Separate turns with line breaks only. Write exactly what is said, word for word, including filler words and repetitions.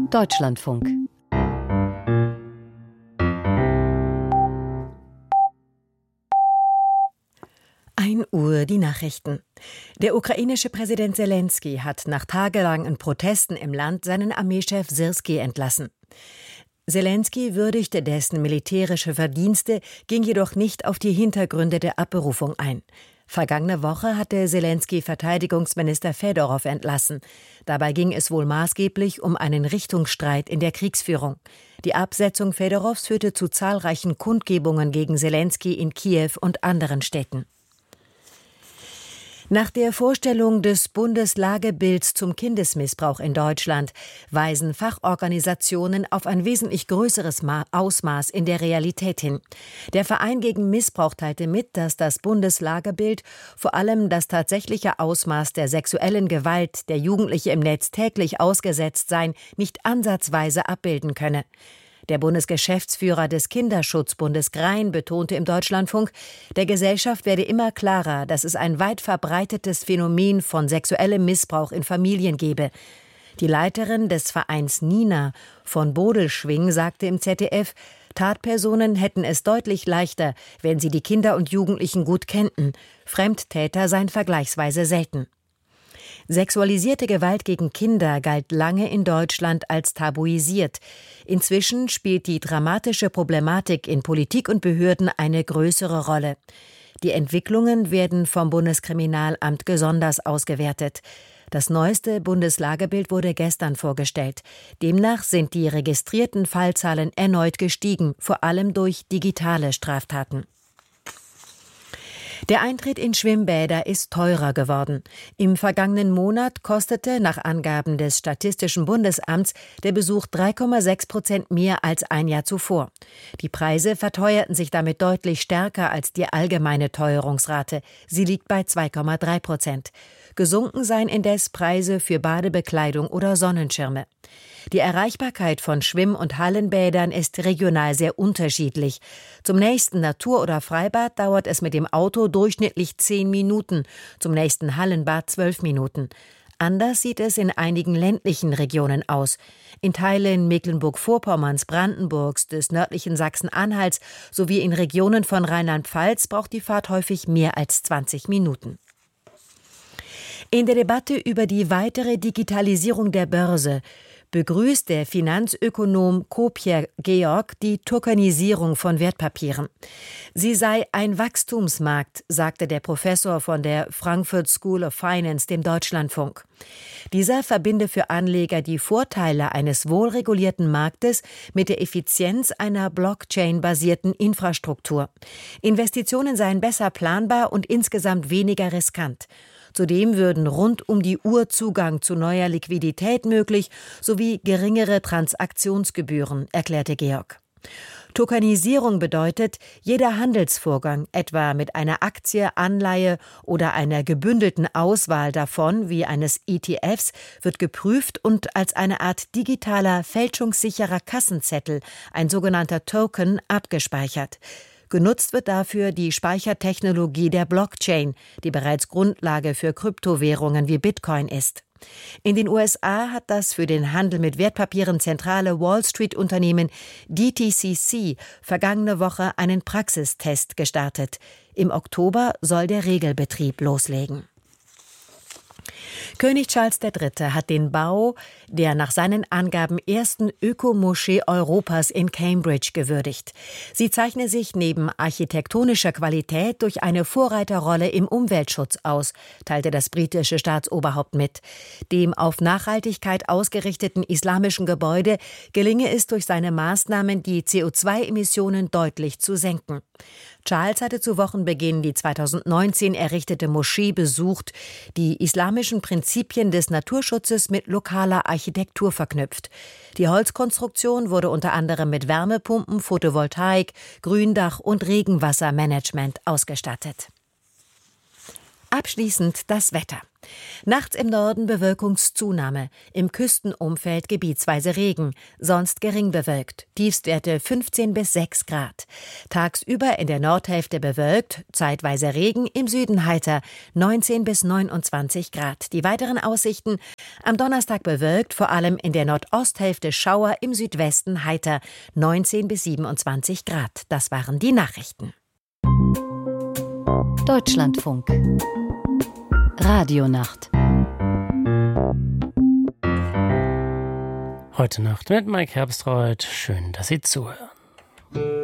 Deutschlandfunk. ein Uhr die Nachrichten. Der ukrainische Präsident Selenskyj hat nach tagelangen Protesten im Land seinen Armeechef Syrskij entlassen. Selenskyj würdigte dessen militärische Verdienste, ging jedoch nicht auf die Hintergründe der Abberufung ein. Vergangene Woche hatte Selenskyj Verteidigungsminister Fedorow entlassen. Dabei ging es wohl maßgeblich um einen Richtungsstreit in der Kriegsführung. Die Absetzung Fedorows führte zu zahlreichen Kundgebungen gegen Selenskyj in Kiew und anderen Städten. Nach der Vorstellung des Bundeslagebilds zum Kindesmissbrauch in Deutschland weisen Fachorganisationen auf ein wesentlich größeres Ausmaß in der Realität hin. Der Verein gegen Missbrauch teilte mit, dass das Bundeslagebild vor allem das tatsächliche Ausmaß der sexuellen Gewalt, der Jugendliche im Netz täglich ausgesetzt seien, nicht ansatzweise abbilden könne. Der Bundesgeschäftsführer des Kinderschutzbundes Grein betonte im Deutschlandfunk, der Gesellschaft werde immer klarer, dass es ein weit verbreitetes Phänomen von sexuellem Missbrauch in Familien gebe. Die Leiterin des Vereins Nina von Bodelschwing sagte im Z D F, Tatpersonen hätten es deutlich leichter, wenn sie die Kinder und Jugendlichen gut kennten. Fremdtäter seien vergleichsweise selten. Sexualisierte Gewalt gegen Kinder galt lange in Deutschland als tabuisiert. Inzwischen spielt die dramatische Problematik in Politik und Behörden eine größere Rolle. Die Entwicklungen werden vom Bundeskriminalamt besonders ausgewertet. Das neueste Bundeslagebild wurde gestern vorgestellt. Demnach sind die registrierten Fallzahlen erneut gestiegen, vor allem durch digitale Straftaten. Der Eintritt in Schwimmbäder ist teurer geworden. Im vergangenen Monat kostete nach Angaben des Statistischen Bundesamts der Besuch drei Komma sechs Prozent mehr als ein Jahr zuvor. Die Preise verteuerten sich damit deutlich stärker als die allgemeine Teuerungsrate. Sie liegt bei zwei Komma drei Prozent. Gesunken seien indes Preise für Badebekleidung oder Sonnenschirme. Die Erreichbarkeit von Schwimm- und Hallenbädern ist regional sehr unterschiedlich. Zum nächsten Natur- oder Freibad dauert es mit dem Auto durchschnittlich zehn Minuten, zum nächsten Hallenbad zwölf Minuten. Anders sieht es in einigen ländlichen Regionen aus. In Teilen Mecklenburg-Vorpommerns, Brandenburgs, des nördlichen Sachsen-Anhalts sowie in Regionen von Rheinland-Pfalz braucht die Fahrt häufig mehr als zwanzig Minuten. In der Debatte über die weitere Digitalisierung der Börse begrüßt der Finanzökonom Kopjer Georg die Tokenisierung von Wertpapieren. Sie sei ein Wachstumsmarkt, sagte der Professor von der Frankfurt School of Finance dem Deutschlandfunk. Dieser verbinde für Anleger die Vorteile eines wohlregulierten Marktes mit der Effizienz einer Blockchain-basierten Infrastruktur. Investitionen seien besser planbar und insgesamt weniger riskant. Zudem würden rund um die Uhr Zugang zu neuer Liquidität möglich sowie geringere Transaktionsgebühren, erklärte Georg. Tokenisierung bedeutet, jeder Handelsvorgang, etwa mit einer Aktie, Anleihe oder einer gebündelten Auswahl davon wie eines E T Fs, wird geprüft und als eine Art digitaler, fälschungssicherer Kassenzettel, ein sogenannter Token, abgespeichert. Genutzt wird dafür die Speichertechnologie der Blockchain, die bereits Grundlage für Kryptowährungen wie Bitcoin ist. In den U S A hat das für den Handel mit Wertpapieren zentrale Wall-Street-Unternehmen D T C C vergangene Woche einen Praxistest gestartet. Im Oktober soll der Regelbetrieb loslegen. König Charles der Dritte hat den Bau der nach seinen Angaben ersten Ökomoschee Europas in Cambridge gewürdigt. Sie zeichne sich neben architektonischer Qualität durch eine Vorreiterrolle im Umweltschutz aus, teilte das britische Staatsoberhaupt mit. Dem auf Nachhaltigkeit ausgerichteten islamischen Gebäude gelinge es durch seine Maßnahmen, die C O zwei Emissionen deutlich zu senken. Charles hatte zu Wochenbeginn die zweitausendneunzehn errichtete Moschee besucht, die islamischen Prinzipien des Naturschutzes mit lokaler Architektur verknüpft. Die Holzkonstruktion wurde unter anderem mit Wärmepumpen, Photovoltaik, Gründach und Regenwassermanagement ausgestattet. Abschließend das Wetter. Nachts im Norden Bewölkungszunahme, im Küstenumfeld gebietsweise Regen, sonst gering bewölkt, Tiefstwerte fünfzehn bis sechs Grad. Tagsüber in der Nordhälfte bewölkt, zeitweise Regen, im Süden heiter, neunzehn bis neunundzwanzig Grad. Die weiteren Aussichten: am Donnerstag bewölkt, vor allem in der Nordosthälfte Schauer, im Südwesten heiter, neunzehn bis siebenundzwanzig Grad. Das waren die Nachrichten.
Deutschlandfunk Radionacht.
Heute Nacht mit Mike Herbstreuth. Schön, dass Sie zuhören.